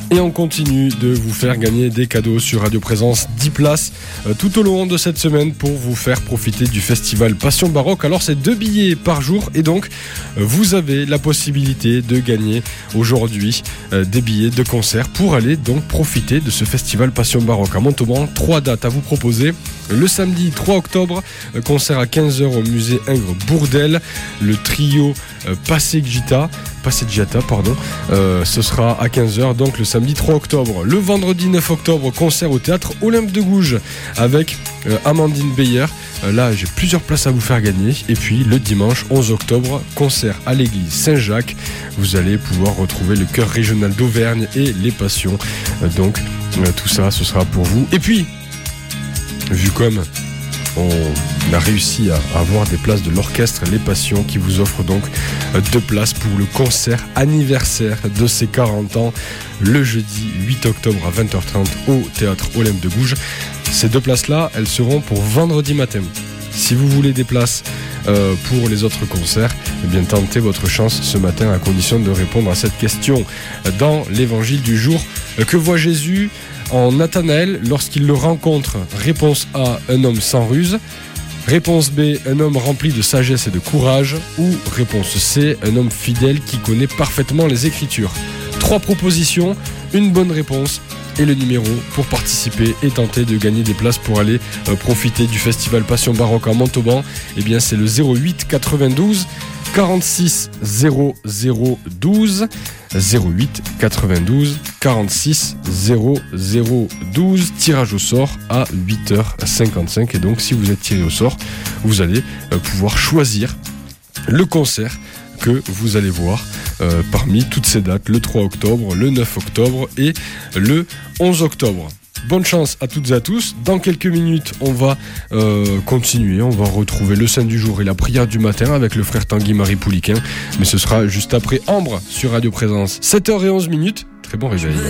Et on continue de vous faire gagner des cadeaux sur Radio Présence, 10 places tout au long de cette semaine pour vous faire profiter du festival Passion Baroque. Alors c'est 2 billets par jour et donc vous avez la possibilité de gagner aujourd'hui des billets de concert pour aller donc profiter de ce festival Passion Baroque à Montauban. 3 dates à vous proposer. Le samedi 3 octobre, concert à 15h au musée Ingres Bourdelle. Le trio Passeggiata, ce sera à 15h, donc le samedi 3 octobre. Le vendredi 9 octobre, concert au théâtre Olympe de Gouges avec Amandine Beyer. Là, j'ai plusieurs places à vous faire gagner. Et puis le dimanche 11 octobre, concert à l'église Saint-Jacques. Vous allez pouvoir retrouver le chœur régional d'Auvergne et les Passions. Donc tout ça, ce sera pour vous. Et puis, vu comme on a réussi à avoir des places de l'orchestre Les Passions qui vous offre donc 2 places pour le concert anniversaire de ses 40 ans le jeudi 8 octobre à 20h30 au théâtre Olympe de Gouges. Ces 2 places-là, elles seront pour vendredi matin. Si vous voulez des places pour les autres concerts, eh bien tentez votre chance ce matin à condition de répondre à cette question. Dans l'évangile du jour, que voit Jésus en Nathanaël lorsqu'il le rencontre? Réponse A, un homme sans ruse. Réponse B, un homme rempli de sagesse et de courage. Ou réponse C, un homme fidèle qui connaît parfaitement les Écritures. 3 propositions, une bonne réponse et le numéro pour participer et tenter de gagner des places pour aller profiter du festival Passion Baroque à Montauban. Eh bien c'est le 08 92 46 00 12 08 92 46 00 12. Tirage au sort à 8h55 et donc si vous êtes tiré au sort, vous allez pouvoir choisir le concert que vous allez voir parmi toutes ces dates, le 3 octobre, le 9 octobre et le 11 octobre. Bonne chance à toutes et à tous. Dans quelques minutes, on va continuer. On va retrouver le Saint du jour et la prière du matin avec le frère Tanguy-Marie Pouliquin. Mais ce sera juste après Ambre sur Radio Présence. 7h11. Très bon réveil.